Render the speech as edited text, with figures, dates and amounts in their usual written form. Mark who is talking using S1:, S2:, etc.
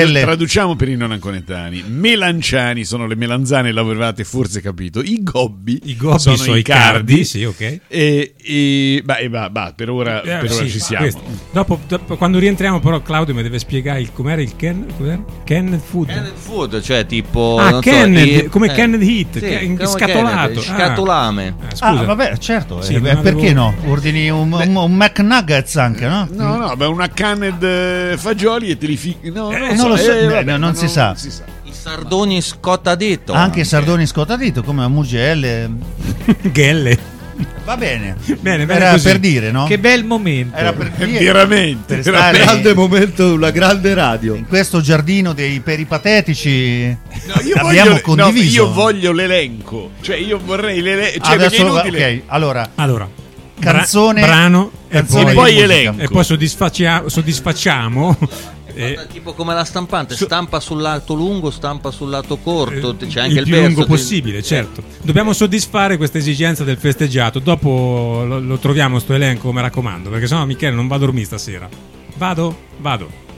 S1: mozzarelle.
S2: Traduciamo per i non anconetani. Melanciani sono le melanzane, l'avevate forse capito. I gobbi
S3: sono i cardi, sì, ok.
S2: Per ora ci siamo.
S3: Dopo, quando rientriamo, però, Claudio mi deve spiegare com'era il canned food.
S4: Canned food, cioè tipo
S3: come canned heat,
S4: sì,
S3: scatolato.
S4: Scatolame.
S3: Scusa.
S1: Vabbè, certo.
S3: Sì,
S1: perché no? Ordini un McNuggets anche, no?
S2: No, una canned fagioli e te li fichi.
S1: Non si sa.
S4: I sardoni scottadito.
S1: Anche i sardoni scottadito, come a Mugelle.
S3: Ghelle.
S1: Va bene.
S3: Era
S1: così. Per dire, no?
S5: Che bel momento.
S1: Era per dire,
S2: veramente.
S1: Per stare
S6: grande momento, una grande radio.
S1: In questo giardino dei peripatetici
S2: abbiamo
S1: condiviso.
S2: Io voglio l'elenco. Cioè io vorrei l'elenco. Cioè,
S1: adesso,
S2: inutile.
S1: ok, allora.
S3: Canzone, brano
S2: e poi elenco.
S3: E poi soddisfacciamo.
S4: Tipo come la stampante, stampa sul lato lungo, stampa sul lato corto, c'è anche il
S3: più
S4: verso
S3: lungo possibile, certo. Dobbiamo soddisfare questa esigenza del festeggiato. Dopo lo troviamo sto elenco, mi raccomando, perché sennò Michele non va a dormire stasera. Vado.